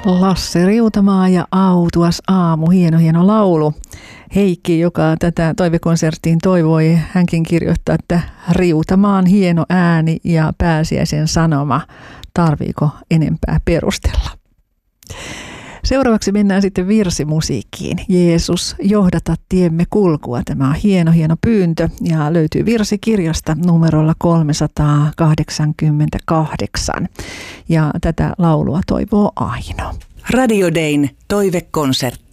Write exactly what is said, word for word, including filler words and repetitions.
Lasse Riutamaa ja Autuas aamu, hieno hieno laulu. Heikki, joka tätä toivekonserttiin toivoi, hänkin kirjoittaa, että Riutamaan hieno ääni ja pääsiäisen sanoma. Tarviiko enempää perustella? Seuraavaksi mennään sitten virsimusiikkiin. Jeesus, johdata tiemme kulkua. Tämä on hieno, hieno pyyntö ja löytyy virsikirjasta numerolla kolmesataakahdeksankymmentäkahdeksan. Ja tätä laulua toivoo Aino. Radio Dayn toivekonsertti.